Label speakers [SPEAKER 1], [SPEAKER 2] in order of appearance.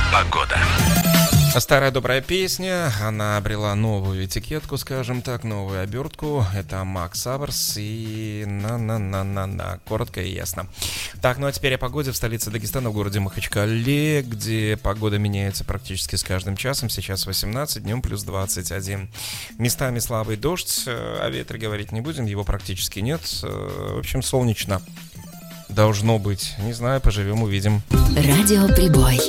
[SPEAKER 1] Погода.
[SPEAKER 2] Старая добрая песня, она обрела новую этикетку, скажем так, новую обертку. Это Макс Аберс и на-на-на-на-на, коротко и ясно. Так, ну а теперь о погоде в столице Дагестана, в городе Махачкале, где погода меняется практически с каждым часом. Сейчас 18, днем плюс 21. Местами слабый дождь, о ветре говорить не будем, его практически нет. В общем, солнечно должно быть. Не знаю, поживем, увидим.
[SPEAKER 3] Радио Прибой.